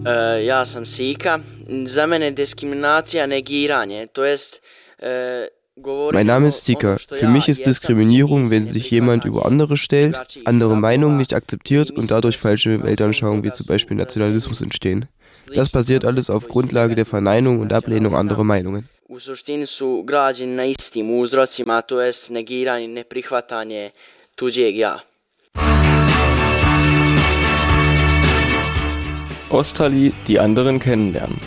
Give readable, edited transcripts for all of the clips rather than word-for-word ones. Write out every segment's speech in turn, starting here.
Ja sam Sika. Za mene diskriminacija negiranje, to jest Mein Name ist Sika. Für mich ist Diskriminierung, wenn sich jemand über andere stellt, andere Meinungen nicht akzeptiert und dadurch falsche Weltanschauungen wie zum Beispiel Nationalismus entstehen. Das passiert alles auf Grundlage der Verneinung und Ablehnung anderer Meinungen. U suštini su građeni na istim uzrocima, to jest negiranje, neprihvatanje tuđeg ja. Osterli, die anderen kennenlernen.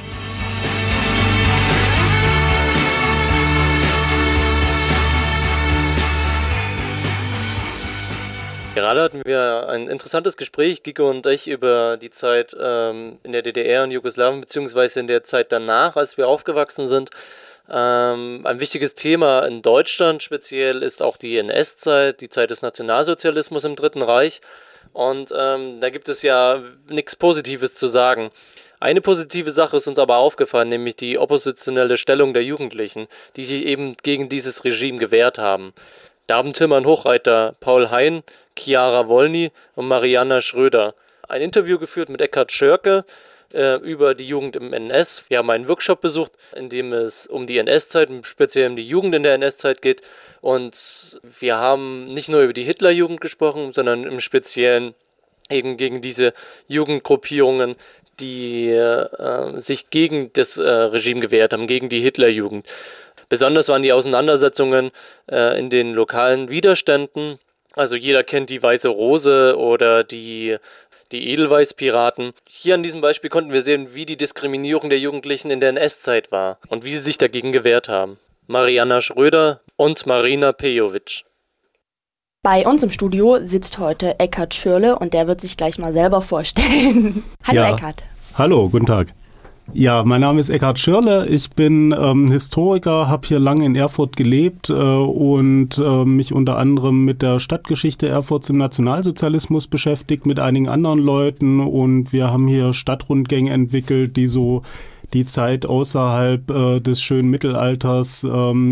Gerade hatten wir ein interessantes Gespräch, Giko und ich, über die Zeit in der DDR und Jugoslawien, beziehungsweise in der Zeit danach, als wir aufgewachsen sind. Ein wichtiges Thema in Deutschland speziell ist auch die NS-Zeit, die Zeit des Nationalsozialismus im Dritten Reich. Und da gibt es ja nichts Positives zu sagen. Eine positive Sache ist uns aber aufgefallen, nämlich die oppositionelle Stellung der Jugendlichen, die sich eben gegen dieses Regime gewehrt haben. Da haben Tilman Hochreiter, Paul Hein, Chiara Wolny und Marianna Schröder ein Interview geführt mit Eckhard Schörke über die Jugend im NS. Wir haben einen Workshop besucht, in dem es um die NS-Zeit, speziell um die Jugend in der NS-Zeit geht. Und wir haben nicht nur über die Hitlerjugend gesprochen, sondern im Speziellen eben gegen diese Jugendgruppierungen, die sich gegen das Regime gewehrt haben, gegen die Hitlerjugend. Besonders waren die Auseinandersetzungen in den lokalen Widerständen. Also jeder kennt die Weiße Rose oder die Edelweiß-Piraten. Hier an diesem Beispiel konnten wir sehen, wie die Diskriminierung der Jugendlichen in der NS-Zeit war und wie sie sich dagegen gewehrt haben. Marianna Schröder und Marina Pejovic. Bei uns im Studio sitzt heute Eckhard Schörle und der wird sich gleich mal selber vorstellen. Hallo ja. Eckhard. Hallo, guten Tag. Ja, mein Name ist Eckhard Schörle, ich bin Historiker, habe hier lange in Erfurt gelebt und mich unter anderem mit der Stadtgeschichte Erfurts im Nationalsozialismus beschäftigt, mit einigen anderen Leuten, und wir haben hier Stadtrundgänge entwickelt, die so die Zeit außerhalb des schönen Mittelalters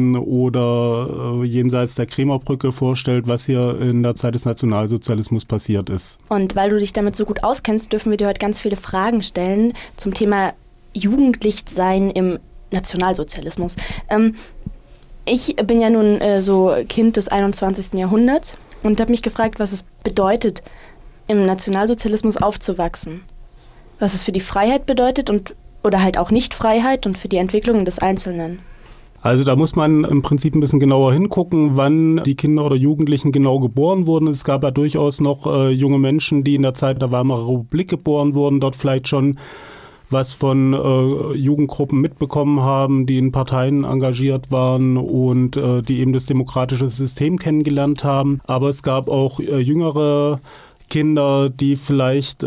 oder jenseits der Krämerbrücke vorstellt, was hier in der Zeit des Nationalsozialismus passiert ist. Und weil du dich damit so gut auskennst, dürfen wir dir heute ganz viele Fragen stellen zum Thema Jugendlichsein im Nationalsozialismus. Ich bin ja nun so Kind des 21. Jahrhunderts und habe mich gefragt, was es bedeutet, im Nationalsozialismus aufzuwachsen. Was es für die Freiheit bedeutet oder halt auch Nicht-Freiheit und für die Entwicklung des Einzelnen. Also da muss man im Prinzip ein bisschen genauer hingucken, wann die Kinder oder Jugendlichen genau geboren wurden. Es gab ja durchaus noch junge Menschen, die in der Zeit der Weimarer Republik geboren wurden, dort vielleicht schon was von Jugendgruppen mitbekommen haben, die in Parteien engagiert waren und die eben das demokratische System kennengelernt haben. Aber es gab auch jüngere Kinder, die vielleicht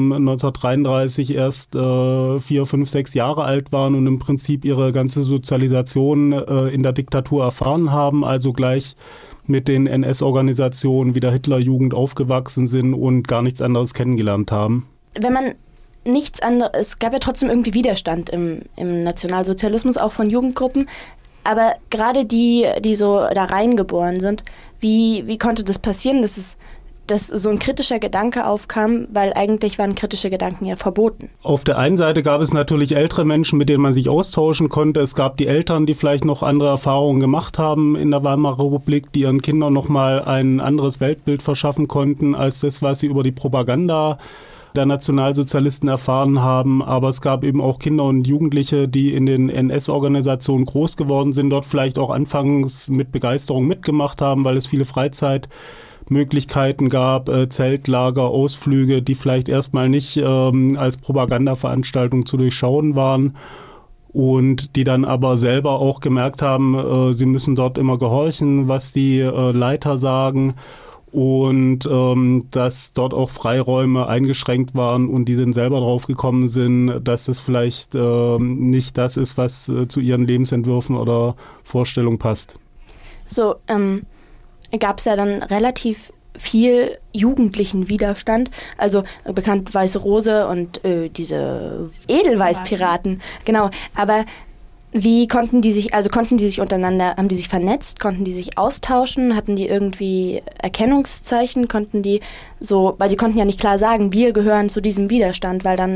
1933 erst 4, 5, 6 Jahre alt waren und im Prinzip ihre ganze Sozialisation in der Diktatur erfahren haben, also gleich mit den NS-Organisationen wie der Hitlerjugend aufgewachsen sind und gar nichts anderes kennengelernt haben. Wenn man nichts anderes, es gab ja trotzdem irgendwie Widerstand im Nationalsozialismus, auch von Jugendgruppen, aber gerade die so da reingeboren sind, wie konnte das passieren, dass so ein kritischer Gedanke aufkam, weil eigentlich waren kritische Gedanken ja verboten. Auf der einen Seite gab es natürlich ältere Menschen, mit denen man sich austauschen konnte. Es gab die Eltern, die vielleicht noch andere Erfahrungen gemacht haben in der Weimarer Republik, die ihren Kindern nochmal ein anderes Weltbild verschaffen konnten, als das, was sie über die Propaganda der Nationalsozialisten erfahren haben. Aber es gab eben auch Kinder und Jugendliche, die in den NS-Organisationen groß geworden sind, dort vielleicht auch anfangs mit Begeisterung mitgemacht haben, weil es viele Freizeitmöglichkeiten gab, Zeltlager, Ausflüge, die vielleicht erstmal nicht als Propagandaveranstaltung zu durchschauen waren und die dann aber selber auch gemerkt haben, sie müssen dort immer gehorchen, was die Leiter sagen, und dass dort auch Freiräume eingeschränkt waren und die dann selber drauf gekommen sind, dass das vielleicht nicht das ist, was zu ihren Lebensentwürfen oder Vorstellungen passt. So, gab es ja dann relativ viel jugendlichen Widerstand, also bekannt Weiße Rose und diese Edelweiß-Piraten, genau, aber wie konnten die sich untereinander, haben die sich vernetzt, konnten die sich austauschen, hatten die irgendwie Erkennungszeichen, weil sie konnten ja nicht klar sagen, wir gehören zu diesem Widerstand, weil dann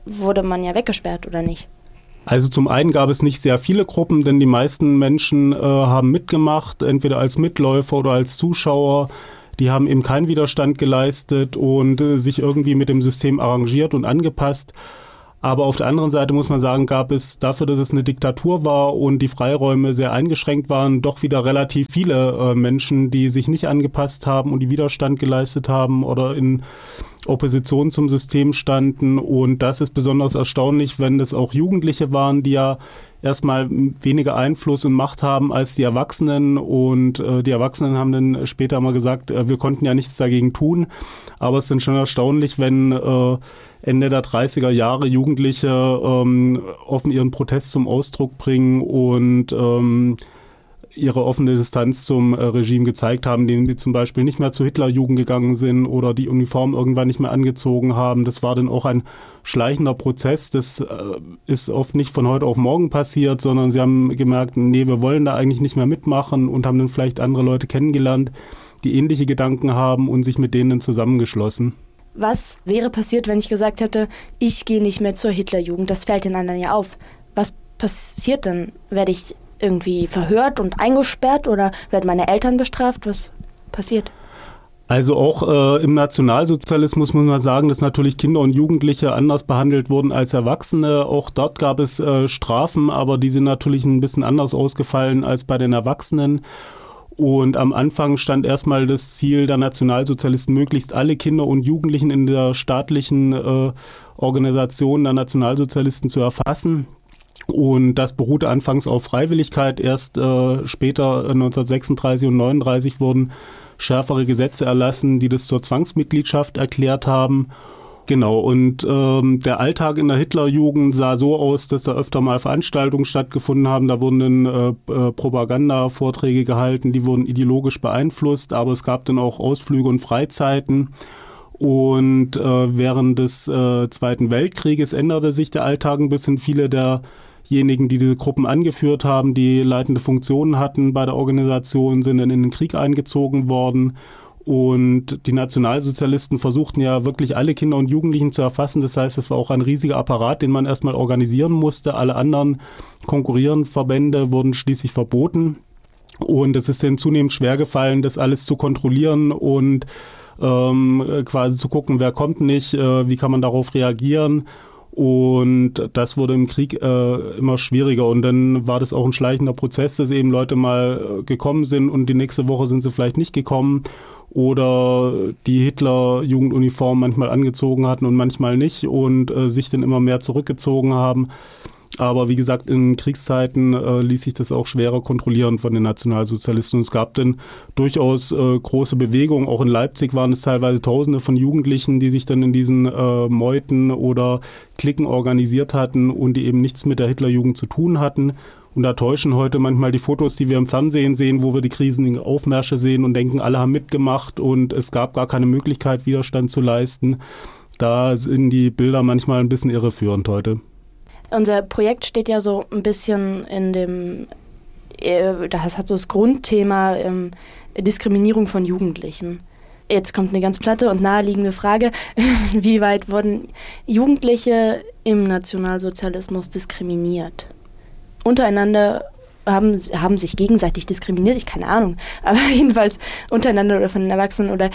wurde man ja weggesperrt, oder nicht? Also zum einen gab es nicht sehr viele Gruppen, denn die meisten Menschen haben mitgemacht, entweder als Mitläufer oder als Zuschauer. Die haben eben keinen Widerstand geleistet und sich irgendwie mit dem System arrangiert und angepasst. Aber auf der anderen Seite muss man sagen, gab es dafür, dass es eine Diktatur war und die Freiräume sehr eingeschränkt waren, doch wieder relativ viele Menschen, die sich nicht angepasst haben und die Widerstand geleistet haben oder in Opposition zum System standen. Und das ist besonders erstaunlich, wenn das auch Jugendliche waren, die ja erstmal weniger Einfluss und Macht haben als die Erwachsenen. Und die Erwachsenen haben dann später mal gesagt, wir konnten ja nichts dagegen tun. Aber es ist dann schon erstaunlich, wenn Ende der 30er Jahre Jugendliche offen ihren Protest zum Ausdruck bringen und ihre offene Distanz zum Regime gezeigt haben, denen die zum Beispiel nicht mehr zur Hitlerjugend gegangen sind oder die Uniform irgendwann nicht mehr angezogen haben. Das war dann auch ein schleichender Prozess. Das ist oft nicht von heute auf morgen passiert, sondern sie haben gemerkt, nee, wir wollen da eigentlich nicht mehr mitmachen und haben dann vielleicht andere Leute kennengelernt, die ähnliche Gedanken haben und sich mit denen zusammengeschlossen. Was wäre passiert, wenn ich gesagt hätte, ich gehe nicht mehr zur Hitlerjugend? Das fällt den anderen ja auf. Was passiert dann? Werde ich irgendwie verhört und eingesperrt oder werden meine Eltern bestraft? Was passiert? Also auch im Nationalsozialismus muss man sagen, dass natürlich Kinder und Jugendliche anders behandelt wurden als Erwachsene. Auch dort gab es Strafen, aber die sind natürlich ein bisschen anders ausgefallen als bei den Erwachsenen. Und am Anfang stand erstmal das Ziel der Nationalsozialisten, möglichst alle Kinder und Jugendlichen in der staatlichen Organisation der Nationalsozialisten zu erfassen. Und das beruhte anfangs auf Freiwilligkeit. Erst später, 1936 und 1939, wurden schärfere Gesetze erlassen, die das zur Zwangsmitgliedschaft erklärt haben. Genau, und der Alltag in der Hitlerjugend sah so aus, dass da öfter mal Veranstaltungen stattgefunden haben. Da wurden dann Propaganda-Vorträge gehalten, die wurden ideologisch beeinflusst, aber es gab dann auch Ausflüge und Freizeiten. Und während des Zweiten Weltkrieges änderte sich der Alltag ein bisschen. Viele derjenigen, die diese Gruppen angeführt haben, die leitende Funktionen hatten bei der Organisation, sind dann in den Krieg eingezogen worden. Und die Nationalsozialisten versuchten ja wirklich alle Kinder und Jugendlichen zu erfassen. Das heißt, es war auch ein riesiger Apparat, den man erstmal organisieren musste. Alle anderen konkurrierenden Verbände wurden schließlich verboten. Und es ist dann zunehmend schwer gefallen, das alles zu kontrollieren und quasi zu gucken, wer kommt nicht, wie kann man darauf reagieren. Und das wurde im Krieg immer schwieriger. Und dann war das auch ein schleichender Prozess, dass eben Leute mal gekommen sind und die nächste Woche sind sie vielleicht nicht gekommen oder die Hitler-Jugenduniform manchmal angezogen hatten und manchmal nicht und sich dann immer mehr zurückgezogen haben. Aber wie gesagt, in Kriegszeiten ließ sich das auch schwerer kontrollieren von den Nationalsozialisten. Und es gab dann durchaus große Bewegungen. Auch in Leipzig waren es teilweise Tausende von Jugendlichen, die sich dann in diesen Meuten oder Cliquen organisiert hatten und die eben nichts mit der Hitlerjugend zu tun hatten. Und da täuschen heute manchmal die Fotos, die wir im Fernsehen sehen, wo wir die krisenlichen Aufmärsche sehen und denken, alle haben mitgemacht und es gab gar keine Möglichkeit, Widerstand zu leisten. Da sind die Bilder manchmal ein bisschen irreführend heute. Unser Projekt steht ja so ein bisschen in dem, das hat so das Grundthema Diskriminierung von Jugendlichen. Jetzt kommt eine ganz platte und naheliegende Frage, wie weit wurden Jugendliche im Nationalsozialismus diskriminiert? Untereinander haben sich gegenseitig diskriminiert, ich keine Ahnung, aber jedenfalls untereinander oder von den Erwachsenen oder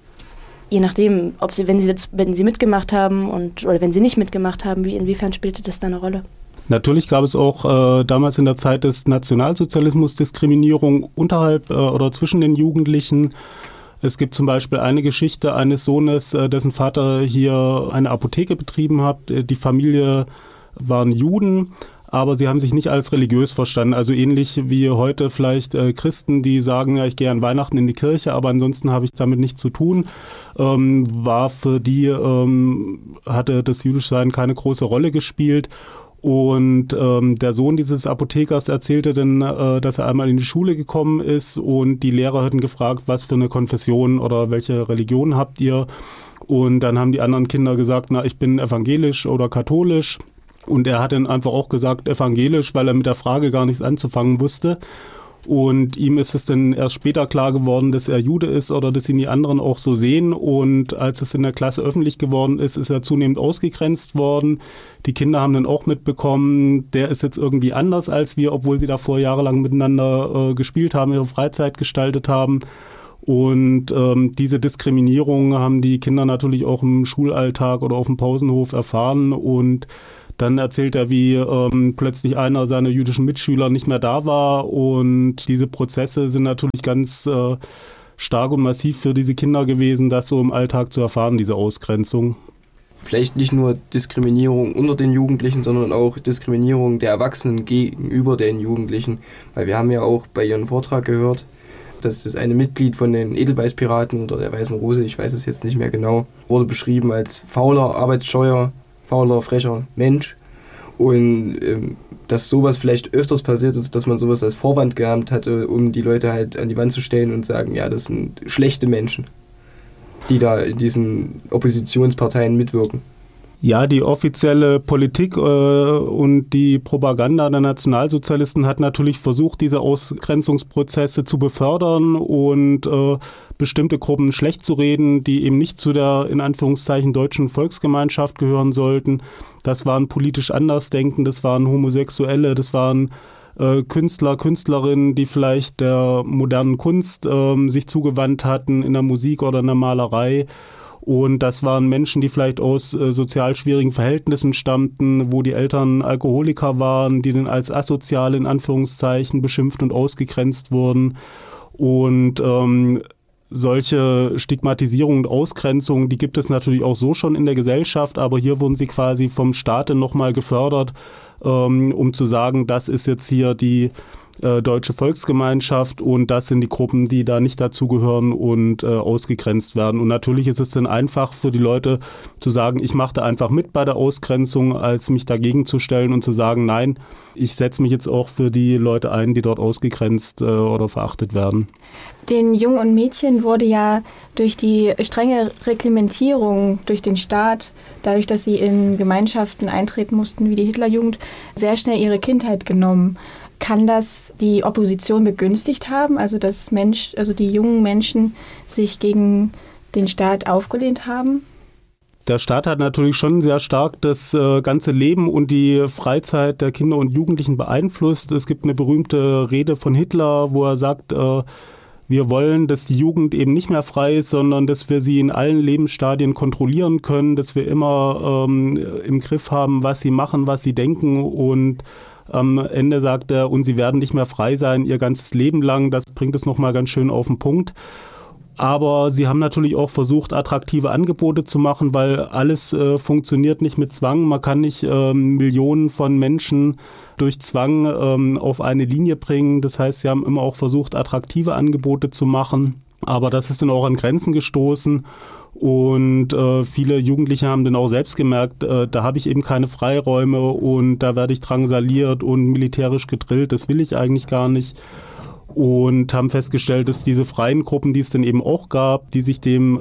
je nachdem, wenn sie mitgemacht haben oder wenn sie nicht mitgemacht haben, inwiefern spielte das da eine Rolle? Natürlich gab es auch damals in der Zeit des Nationalsozialismus Diskriminierung unterhalb oder zwischen den Jugendlichen. Es gibt zum Beispiel eine Geschichte eines Sohnes, dessen Vater hier eine Apotheke betrieben hat. Die Familie waren Juden, aber sie haben sich nicht als religiös verstanden. Also ähnlich wie heute vielleicht Christen, die sagen, ja, ich gehe an Weihnachten in die Kirche, aber ansonsten habe ich damit nichts zu tun. War für die, hatte das Jüdischsein keine große Rolle gespielt. Und der Sohn dieses Apothekers erzählte dann, dass er einmal in die Schule gekommen ist und die Lehrer hatten gefragt, was für eine Konfession oder welche Religion habt ihr? Und dann haben die anderen Kinder gesagt, na, ich bin evangelisch oder katholisch. Und er hat dann einfach auch gesagt, evangelisch, weil er mit der Frage gar nichts anzufangen wusste. Und ihm ist es dann erst später klar geworden, dass er Jude ist oder dass ihn die anderen auch so sehen. Und als es in der Klasse öffentlich geworden ist, ist er zunehmend ausgegrenzt worden. Die Kinder haben dann auch mitbekommen, der ist jetzt irgendwie anders als wir, obwohl sie davor jahrelang miteinander gespielt haben, ihre Freizeit gestaltet haben. Und diese Diskriminierung haben die Kinder natürlich auch im Schulalltag oder auf dem Pausenhof erfahren. Und dann erzählt er, wie plötzlich einer seiner jüdischen Mitschüler nicht mehr da war. Und diese Prozesse sind natürlich ganz stark und massiv für diese Kinder gewesen, das so im Alltag zu erfahren, diese Ausgrenzung. Vielleicht nicht nur Diskriminierung unter den Jugendlichen, sondern auch Diskriminierung der Erwachsenen gegenüber den Jugendlichen. Weil wir haben ja auch bei Ihrem Vortrag gehört, dass das eine Mitglied von den Edelweißpiraten oder der Weißen Rose, ich weiß es jetzt nicht mehr genau, wurde beschrieben als fauler, arbeitsscheuer, fauler, frecher Mensch. Und dass sowas vielleicht öfters passiert ist, dass man sowas als Vorwand gehabt hatte, um die Leute halt an die Wand zu stellen und sagen, ja, das sind schlechte Menschen, die da in diesen Oppositionsparteien mitwirken. Ja, die offizielle Politik und die Propaganda der Nationalsozialisten hat natürlich versucht, diese Ausgrenzungsprozesse zu befördern und bestimmte Gruppen schlecht zu reden, die eben nicht zu der, in Anführungszeichen, deutschen Volksgemeinschaft gehören sollten. Das waren politisch Andersdenkende, das waren Homosexuelle, das waren Künstler, Künstlerinnen, die vielleicht der modernen Kunst sich zugewandt hatten, in der Musik oder in der Malerei. Und das waren Menschen, die vielleicht aus sozial schwierigen Verhältnissen stammten, wo die Eltern Alkoholiker waren, die dann als asozial in Anführungszeichen beschimpft und ausgegrenzt wurden. Und solche Stigmatisierung und Ausgrenzung, die gibt es natürlich auch so schon in der Gesellschaft, aber hier wurden sie quasi vom Staate nochmal gefördert, um zu sagen, das ist jetzt hier die deutsche Volksgemeinschaft und das sind die Gruppen, die da nicht dazugehören und ausgegrenzt werden. Und natürlich ist es dann einfach für die Leute zu sagen, ich mache da einfach mit bei der Ausgrenzung, als mich dagegen zu stellen und zu sagen, nein, ich setze mich jetzt auch für die Leute ein, die dort ausgegrenzt oder verachtet werden. Den Jungen und Mädchen wurde ja durch die strenge Reglementierung durch den Staat, dadurch, dass sie in Gemeinschaften eintreten mussten, wie die Hitlerjugend, sehr schnell ihre Kindheit genommen. Kann das die Opposition begünstigt haben, also dass die jungen Menschen sich gegen den Staat aufgelehnt haben? Der Staat hat natürlich schon sehr stark das ganze Leben und die Freizeit der Kinder und Jugendlichen beeinflusst. Es gibt eine berühmte Rede von Hitler, wo er sagt, wir wollen, dass die Jugend eben nicht mehr frei ist, sondern dass wir sie in allen Lebensstadien kontrollieren können, dass wir immer im Griff haben, was sie machen, was sie denken und am Ende sagt er, und sie werden nicht mehr frei sein ihr ganzes Leben lang. Das bringt es nochmal ganz schön auf den Punkt. Aber sie haben natürlich auch versucht, attraktive Angebote zu machen, weil alles funktioniert nicht mit Zwang. Man kann nicht Millionen von Menschen durch Zwang auf eine Linie bringen. Das heißt, sie haben immer auch versucht, attraktive Angebote zu machen. Aber das ist dann auch an Grenzen gestoßen. Und viele Jugendliche haben dann auch selbst gemerkt, da habe ich eben keine Freiräume und da werde ich drangsaliert und militärisch gedrillt. Das will ich eigentlich gar nicht. Und haben festgestellt, dass diese freien Gruppen, die es dann eben auch gab, die sich dem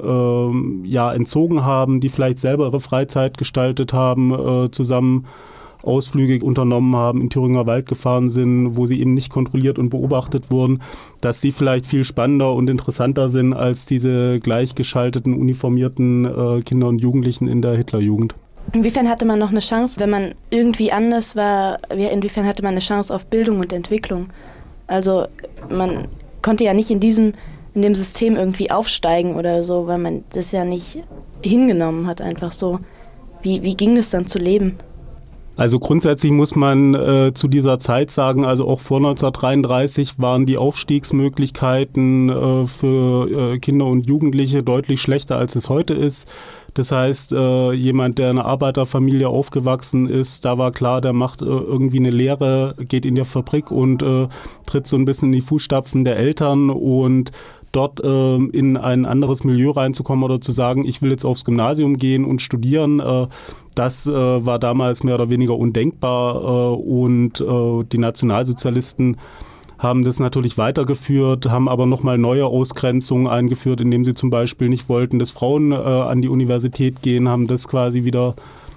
entzogen haben, die vielleicht selber ihre Freizeit gestaltet haben, zusammen Ausflüge unternommen haben, in Thüringer Wald gefahren sind, wo sie eben nicht kontrolliert und beobachtet wurden, dass die vielleicht viel spannender und interessanter sind als diese gleichgeschalteten, uniformierten Kinder und Jugendlichen in der Hitlerjugend. Inwiefern hatte man noch eine Chance, wenn man irgendwie anders war, inwiefern hatte man eine Chance auf Bildung und Entwicklung? Also man konnte ja nicht in dem System irgendwie aufsteigen oder so, weil man das ja nicht hingenommen hat, einfach so. Wie ging es dann zu leben? Also grundsätzlich muss man zu dieser Zeit sagen, also auch vor 1933 waren die Aufstiegsmöglichkeiten für Kinder und Jugendliche deutlich schlechter, als es heute ist. Das heißt, jemand, der in einer Arbeiterfamilie aufgewachsen ist, da war klar, der macht irgendwie eine Lehre, geht in die Fabrik und tritt so ein bisschen in die Fußstapfen der Eltern und dort in ein anderes Milieu reinzukommen oder zu sagen, ich will jetzt aufs Gymnasium gehen und studieren, das war damals mehr oder weniger undenkbar und die Nationalsozialisten haben das natürlich weitergeführt, haben aber nochmal neue Ausgrenzungen eingeführt, indem sie zum Beispiel nicht wollten, dass Frauen an die Universität gehen, haben das quasi wieder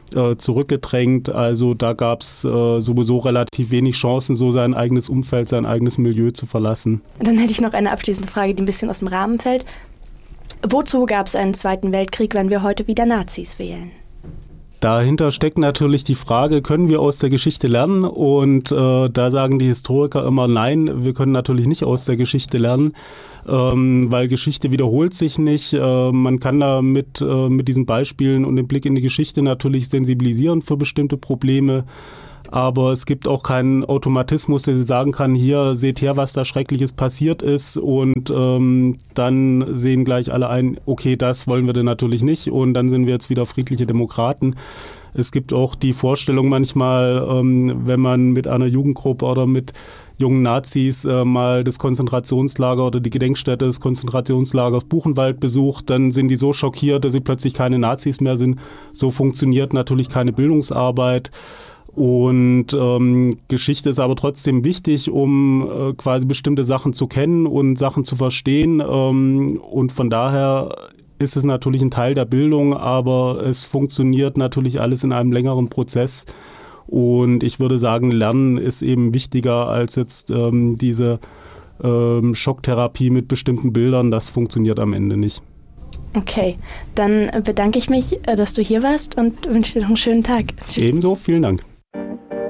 zurückgedrängt. Also da gab es sowieso relativ wenig Chancen, so sein eigenes Umfeld, sein eigenes Milieu zu verlassen. Dann hätte ich noch eine abschließende Frage, die ein bisschen aus dem Rahmen fällt. Wozu gab es einen Zweiten Weltkrieg, wenn wir heute wieder Nazis wählen? Dahinter steckt natürlich die Frage, können wir aus der Geschichte lernen? Und da sagen die Historiker immer, nein, wir können natürlich nicht aus der Geschichte lernen, weil Geschichte wiederholt sich nicht. Man kann da mit diesen Beispielen und dem Blick in die Geschichte natürlich sensibilisieren für bestimmte Probleme. Aber es gibt auch keinen Automatismus, der sagen kann, hier, seht her, was da Schreckliches passiert ist, und dann sehen gleich alle ein, okay, das wollen wir denn natürlich nicht, und dann sind wir jetzt wieder friedliche Demokraten. Es gibt auch die Vorstellung manchmal, wenn man mit einer Jugendgruppe oder mit jungen Nazis mal das Konzentrationslager oder die Gedenkstätte des Konzentrationslagers Buchenwald besucht, dann sind die so schockiert, dass sie plötzlich keine Nazis mehr sind. So funktioniert natürlich keine Bildungsarbeit. Und Geschichte ist aber trotzdem wichtig, um quasi bestimmte Sachen zu kennen und Sachen zu verstehen. Und von daher ist es natürlich ein Teil der Bildung, aber es funktioniert natürlich alles in einem längeren Prozess. Und ich würde sagen, Lernen ist eben wichtiger als jetzt diese Schocktherapie mit bestimmten Bildern. Das funktioniert am Ende nicht. Okay, dann bedanke ich mich, dass du hier warst, und wünsche dir noch einen schönen Tag. Tschüss. Ebenso, vielen Dank.